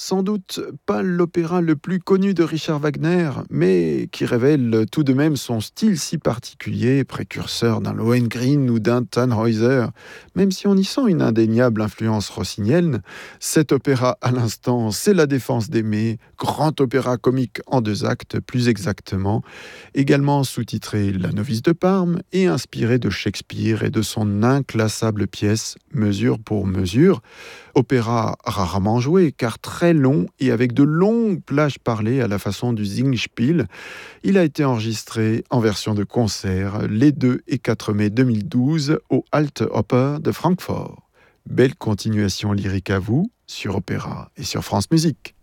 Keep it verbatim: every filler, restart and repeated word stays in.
Sans doute pas l'opéra le plus connu de Richard Wagner, mais qui révèle tout de même son style si particulier, précurseur d'un Lohengrin ou d'un Tannhäuser. Même si on y sent une indéniable influence rossinienne, cet opéra à l'instant, c'est La Défense d'aimer, grand opéra comique en deux actes plus exactement, également sous-titré La Novice de Parme et inspiré de Shakespeare et de son inclassable pièce Mesure pour mesure. Opéra rarement joué, car très long et avec de longues plages parlées à la façon du Singspiel. Il a été enregistré en version de concert les deux et quatre mai deux mille douze au Alte Oper de Francfort. Belle continuation lyrique à vous sur Opéra et sur France Musique.